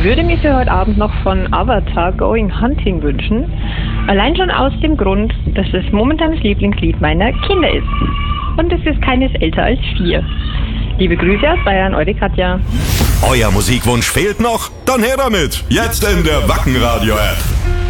würde mir für heute Abend noch von Avatar Going Hunting wünschen. Allein schon aus dem Grund, dass es momentan das Lieblingslied meiner Kinder ist. Und es ist keines älter als 4. Liebe Grüße aus Bayern, eure Katja. Euer Musikwunsch fehlt noch? Dann her damit! Jetzt in der Wacken Radio App.